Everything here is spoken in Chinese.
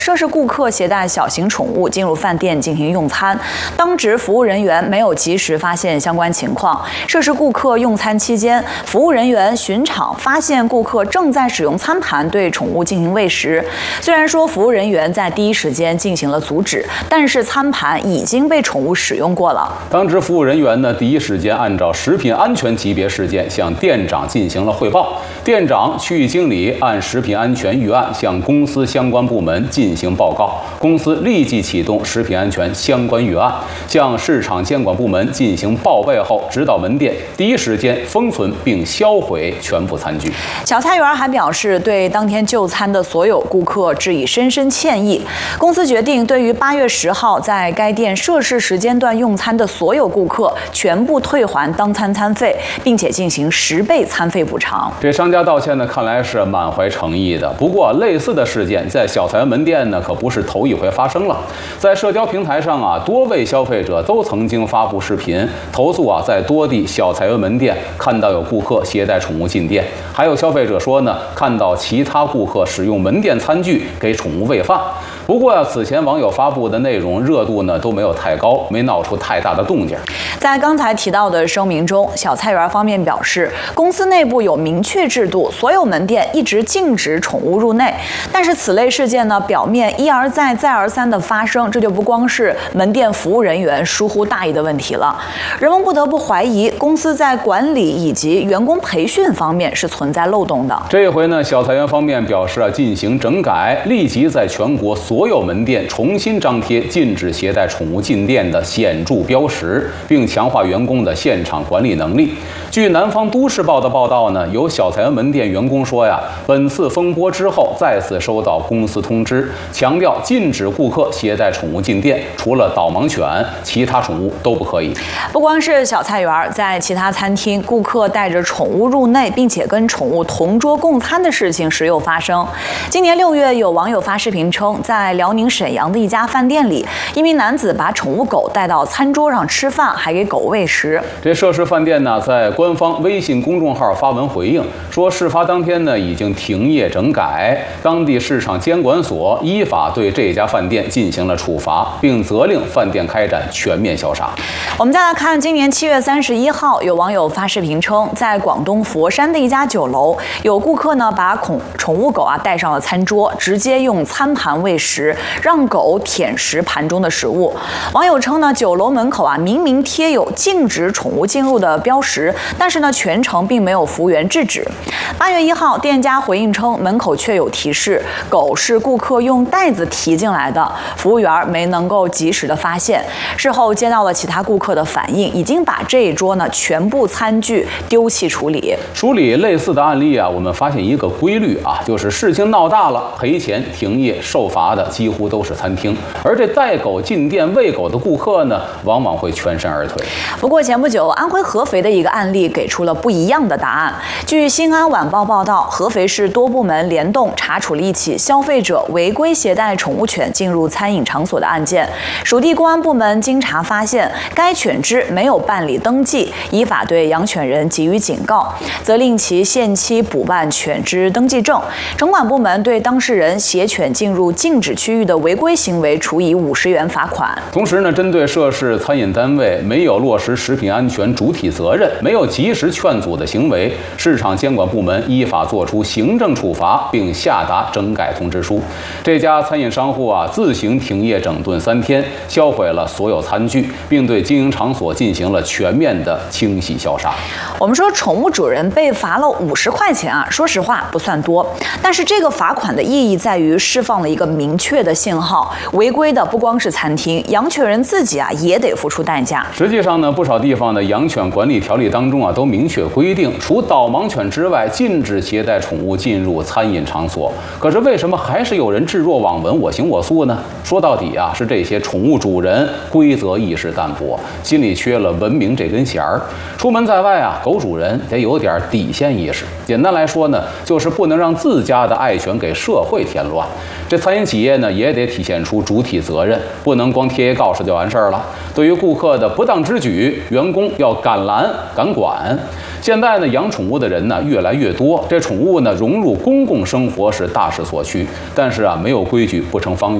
涉事顾客携带小型宠物进入饭店进行用餐，当值服务人员没有及时发现相关情况。涉事顾客用餐期间，服务人员巡场发现顾客正在使用餐盘对宠物进行喂食。虽然说服务人员在第一时间进行了阻止，但是餐盘已经被宠物使用过了。 当值服务人员呢，第一时间按照食品安全级别事件向店长进行了汇报。店长、区域经理按食品安全预案向公司相关部门进行报告，公司立即启动食品安全相关预案，向市场监管部门进行报备后，指导门店第一时间封存并销毁全部餐具。 小菜园还表示，对当天就餐的所有顾客致以深深歉意。公司决定对于8月10号在该店涉事时间段用餐的所有顾客全部退还当餐餐费，并且进行10倍餐费补偿。 这商家道歉呢，看来是满怀诚意的。不过，类似的事件在小菜园门店呢，可不是头一回发生了。在社交平台上啊，多位消费者都曾经发布视频投诉啊，在多地小菜园门店看到有顾客携带宠物进店，还有消费者说呢，看到其他顾客使用门店餐具给宠物喂饭。不过啊，此前网友发布的内容热度呢都没有太高，没闹出太大的动静。 在刚才提到的声明中，小菜园方面表示，公司内部有明确制度，所有门店一直禁止宠物入内。但是此类事件呢，表面一而再再而三的发生，这就不光是门店服务人员疏忽大意的问题了。人们不得不怀疑，公司在管理以及员工培训方面是存在漏洞的。 这一回呢，小菜园方面表示进行整改，立即在全国所有门店重新张贴禁止携带宠物进店的显著标识，并强化员工的现场管理能力。据南方都市报的报道呢，有小菜园门店员工说呀，本次风波之后再次收到公司通知，强调禁止顾客携带宠物进店，除了导盲犬，其他宠物都不可以。 不光是小菜园，在其他餐厅，顾客带着宠物入内，并且跟宠物同桌共餐的事情时有发生。今年6月，有网友发视频称，在辽宁沈阳的一家饭店里，一名男子把宠物狗带到餐桌上吃饭，还给狗喂食。 这涉事饭店呢，在官方微信公众号发文回应说，事发当天呢已经停业整改，当地市场监管所依法对这家饭店进行了处罚，并责令饭店开展全面消杀。 我们再来看，今年7月31号，有网友发视频称，在广东佛山的一家酒楼，有顾客呢把宠物狗带上了餐桌，直接用餐盘喂食，让狗舔食盘中的食物。网友称呢，酒楼门口明明贴有禁止宠物进入的标识，但是呢全程并没有服务员制止。8月1号，店家回应称，门口确有提示，狗是顾客用袋子提进来的，服务员没能够及时的发现。事后接到了其他顾客的反映，已经把这一桌呢全部餐具丢弃处理。 梳理类似的案例我们发现一个规律就是事情闹大了，赔钱停业受罚的几乎都是餐厅，而这带狗进店喂狗的顾客呢，往往会全身而退。 不过前不久，安徽合肥的一个案例给出了不一样的答案。据新安晚报报道，合肥市多部门联动查处了一起消费者违规携带宠物犬进入餐饮场所的案件。属地公安部门经查发现，该犬只没有办理登记，依法对养犬人给予警告，责令其限期补办犬只登记证。城管部门对当事人携犬进入禁止区域的违规行为处以50元罚款。 同时呢，针对涉事餐饮单位没有落实食品安全主体责任、没有及时劝阻的行为，市场监管部门依法作出行政处罚，并下达整改通知书。这家餐饮商户自行停业整顿3天，销毁了所有餐具，并对经营场所进行了全面的清洗消杀。 我们说，宠物主人被罚了50块钱说实话不算多，但是这个罚款的意义在于释放了一个明确的信号，违规的不光是餐厅，养犬人自己也得付出代价。 实际上呢，不少地方的养犬管理条例当中都明确规定，除导盲犬之外，禁止携带宠物进入餐饮场所。可是为什么还是有人置若罔闻、我行我素呢？说到底是这些宠物主人规则意识淡薄，心里缺了文明这根弦儿。出门在外狗主人得有点底线意识。简单来说呢，就是不能让自家的爱犬给社会添乱。这餐饮企业呢，也得体现出主体责任，不能光贴一告示就完事儿了。对于顾客的不当之举，员工要敢拦敢管。现在呢，养宠物的人呢越来越多，这宠物呢融入公共生活是大势所趋，但是没有没有规矩不成方圆。